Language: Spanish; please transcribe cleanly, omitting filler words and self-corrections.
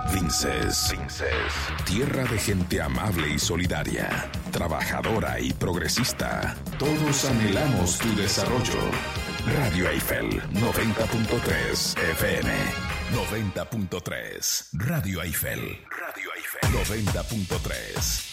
Vinces. Tierra de gente amable y solidaria, trabajadora y progresista. Todos anhelamos tu desarrollo. Radio Eiffel 90.3 FM. 90.3. Radio Eiffel 90.3.